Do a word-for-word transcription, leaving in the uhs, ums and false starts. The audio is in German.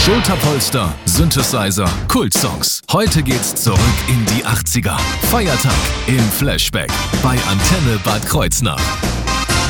Schulterpolster, Synthesizer, Kultsongs. Heute geht's zurück in die achtziger. Feiertag im Flashback bei Antenne Bad Kreuznach.